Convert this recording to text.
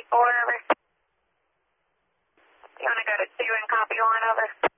94, over. You want to go to 2 and copy 1, over.